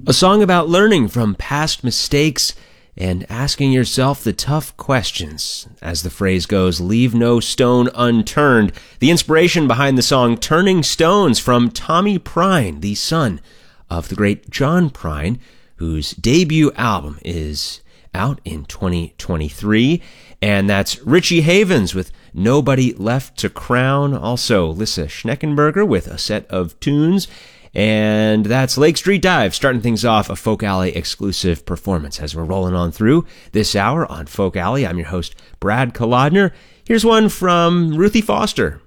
A song about learning from past mistakes and asking yourself the tough questions. As the phrase goes, leave no stone unturned. The inspiration behind the song Turning Stones from Tommy Prine, the son of the great John Prine, whose debut album is out in 2023. And that's Richie Havens with Nobody Left to Crown. Also, Lissa Schneckenberger with a set of tunes. And that's Lake Street Dive, starting things off, a Folk Alley exclusive performance as we're rolling on through this hour on Folk Alley. I'm your host, Brad Kolodner. Here's one from Ruthie Foster.